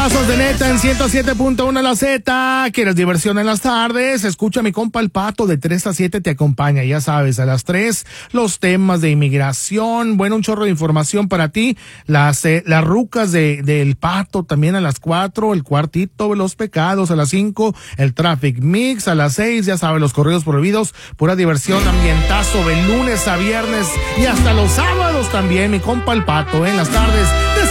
Batazos de neta en 107.1 La Z. ¿Quieres diversión en las tardes? Escucha a mi compa el Pato de 3 a 7 te acompaña. Ya sabes, a las 3 los temas de inmigración. Bueno, un chorro de información para ti. Las rucas del Pato también a las 4. El cuartito de los pecados a las 5. El Traffic Mix a las 6. Ya sabes, los corridos prohibidos. Pura diversión, ambientazo de lunes a viernes y hasta los sábados también. Mi compa el Pato en las tardes.